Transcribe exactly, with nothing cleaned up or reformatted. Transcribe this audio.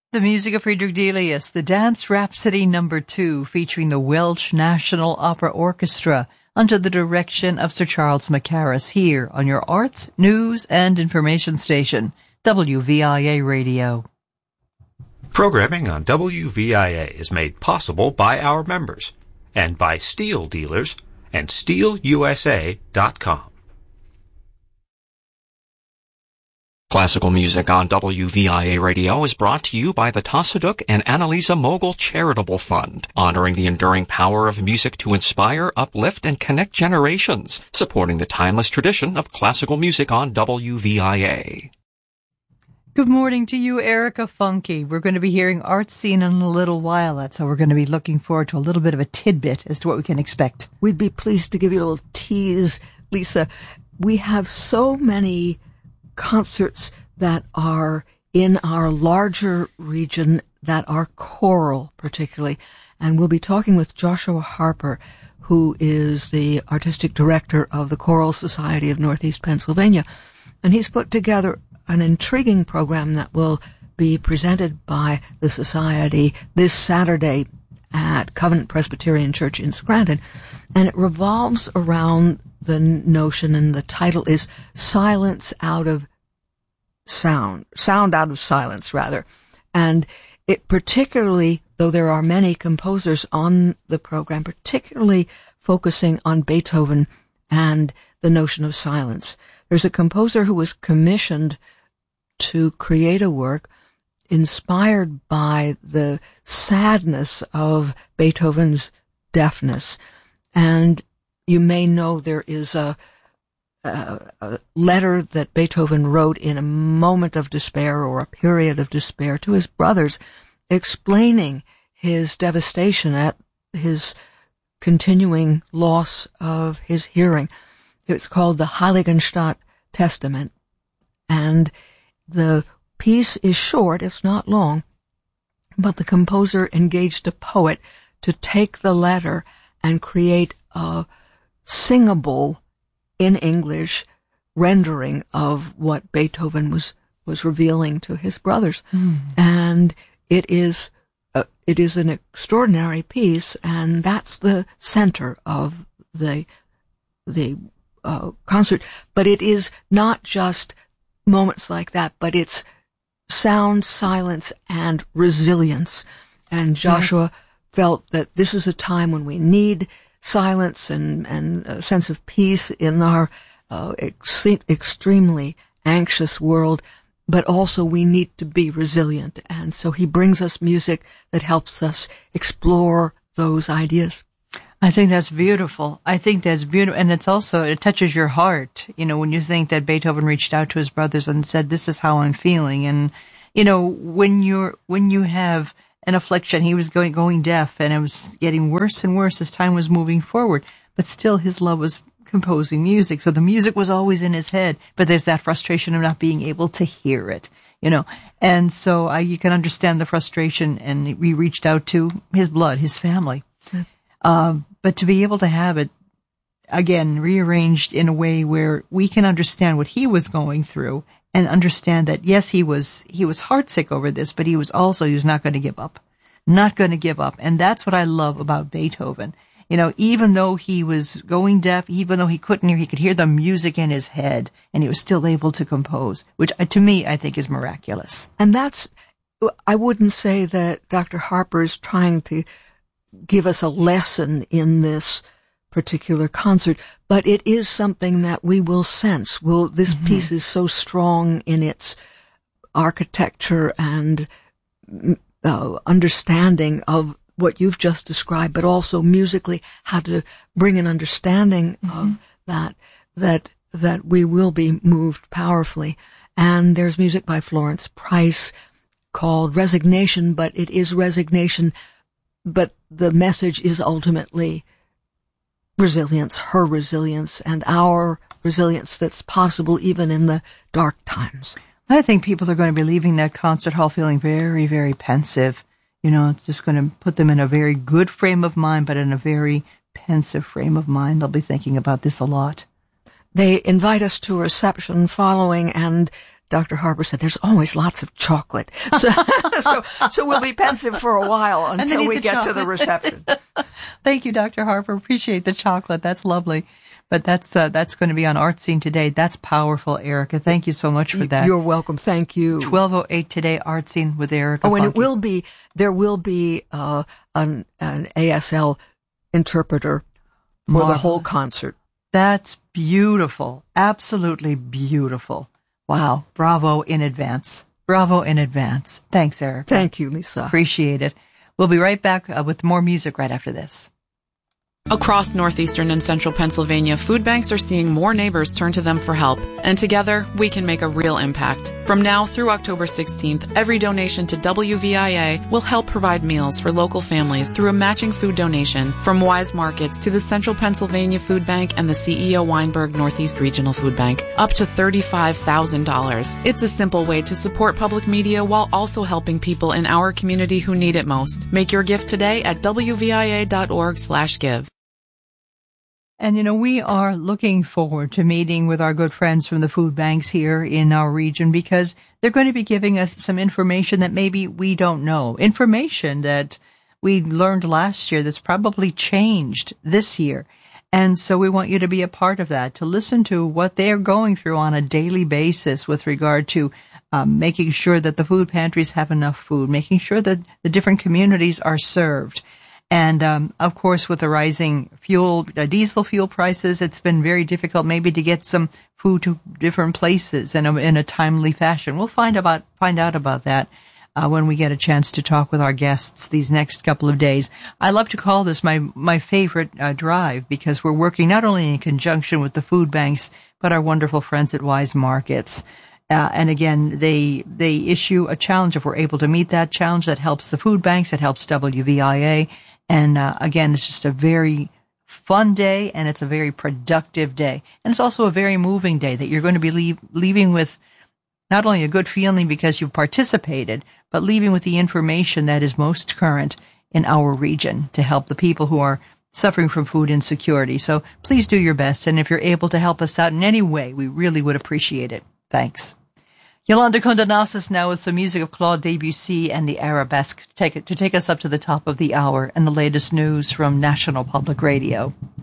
The music of Friedrich Delius, the Dance Rhapsody number two, featuring the Welsh National Opera Orchestra under the direction of Sir Charles Mackerras, here on your arts, news, and information station, W V I A Radio. Programming on W V I A is made possible by our members and by steel dealers and steel U S A dot com. Classical music on W V I A Radio is brought to you by the Tasaduk and Annalisa Mogul Charitable Fund, honoring the enduring power of music to inspire, uplift, and connect generations, supporting the timeless tradition of classical music on W V I A. Good morning to you, Erica Funky. We're going to be hearing Art Scene in a little while, that's so we're going to be looking forward to a little bit of a tidbit as to what we can expect. We'd be pleased to give you a little tease, Lisa. We have so many concerts that are in our larger region that are choral particularly, and we'll be talking with Joshua Harper, who is the artistic director of the Choral Society of Northeast Pennsylvania, and he's put together an intriguing program that will be presented by the Society this Saturday at Covenant Presbyterian Church in Scranton, and it revolves around the notion, and the title is Silence Out of Sound, Sound Out of Silence, rather. And it particularly, though there are many composers on the program, particularly focusing on Beethoven and the notion of silence. There's a composer who was commissioned to create a work inspired by the sadness of Beethoven's deafness. And you may know there is a, a, a letter that Beethoven wrote in a moment of despair or a period of despair to his brothers, explaining his devastation at his continuing loss of his hearing. It's called the Heiligenstadt Testament, and the piece is short, it's not long, but the composer engaged a poet to take the letter and create a singable, in English, rendering of what Beethoven was, was revealing to his brothers. Mm. And it is, uh, it is an extraordinary piece, and that's the center of the, the, uh, concert. But it is not just moments like that, but it's sound, silence, and resilience. And Joshua yes. felt that this is a time when we need silence and, and a sense of peace in our uh, ex- extremely anxious world, but also we need to be resilient. And so he brings us music that helps us explore those ideas. I think that's beautiful. I think that's beautiful. And it's also, it touches your heart, you know, when you think that Beethoven reached out to his brothers and said, this is how I'm feeling. And, you know, when you're, when you have an affliction, he was going, going deaf, and it was getting worse and worse as time was moving forward, but still his love was composing music. So the music was always in his head, but there's that frustration of not being able to hear it, you know. And so I, you can understand the frustration, and we reached out to his blood, his family. Mm. Um, but to be able to have it, again, rearranged in a way where we can understand what he was going through and understand that, yes, he was, he was heartsick over this, but he was also, he was not going to give up. Not going to give up. And that's what I love about Beethoven. You know, even though he was going deaf, even though he couldn't hear, he could hear the music in his head, and he was still able to compose, which to me, I think is miraculous. And that's, I wouldn't say that Doctor Harper is trying to give us a lesson in this particular concert, but it is something that we will sense. Will this mm-hmm. piece is so strong in its architecture and uh, understanding of what you've just described, but also musically how to bring an understanding mm-hmm. of that, that, that we will be moved powerfully. And there's music by Florence Price called Resignation, but it is resignation, but the message is ultimately resilience, her resilience, and our resilience that's possible even in the dark times. I think people are going to be leaving that concert hall feeling very, very pensive. You know, it's just going to put them in a very good frame of mind, but in a very pensive frame of mind. They'll be thinking about this a lot. They invite us to a reception following, and Doctor Harper said, there's always lots of chocolate. So, so, so we'll be pensive for a while until we get chocolate. to the reception. Thank you, Doctor Harper. Appreciate the chocolate. That's lovely. But that's, uh, that's going to be on Art Scene today. That's powerful, Erica. Thank you so much for that. You're welcome. Thank you. twelve oh eight today, Art Scene with Erica. Oh, and Funke. it will be, there will be, uh, an, an A S L interpreter for Marvelous. the whole concert. That's beautiful. Absolutely beautiful. Wow. Bravo in advance. Bravo in advance. Thanks, Erica. Thank you, Lisa. Appreciate it. We'll be right back uh, with more music right after this. Across northeastern and central Pennsylvania, food banks are seeing more neighbors turn to them for help, and together we can make a real impact. From now through October sixteenth, every donation to W V I A will help provide meals for local families through a matching food donation from Wise Markets to the Central Pennsylvania Food Bank and the C E O Weinberg Northeast Regional Food Bank, up to thirty-five thousand dollars. It's a simple way to support public media while also helping people in our community who need it most. Make your gift today at W V I A dot org slash give. And, you know, we are looking forward to meeting with our good friends from the food banks here in our region because they're going to be giving us some information that maybe we don't know. Information that we learned last year that's probably changed this year. And so we want you to be a part of that, to listen to what they're going through on a daily basis with regard to um, making sure that the food pantries have enough food, making sure that the different communities are served. And, um, of course, with the rising fuel, uh, diesel fuel prices, it's been very difficult maybe to get some food to different places in a, in a timely fashion. We'll find about, find out about that, uh, when we get a chance to talk with our guests these next couple of days. I love to call this my, my favorite, uh, drive because we're working not only in conjunction with the food banks, but our wonderful friends at Wise Markets. Uh, and again, they, they issue a challenge. If we're able to meet that challenge, that helps the food banks, it helps W V I A. And, uh, again, it's just a very fun day and it's a very productive day. And it's also a very moving day that you're going to be leave, leaving with not only a good feeling because you've participated, but leaving with the information that is most current in our region to help the people who are suffering from food insecurity. So please do your best. And if you're able to help us out in any way, we really would appreciate it. Thanks. Yolanda Condonasis now with some music of Claude Debussy and the Arabesque to take, to take us up to the top of the hour and the latest news from National Public Radio.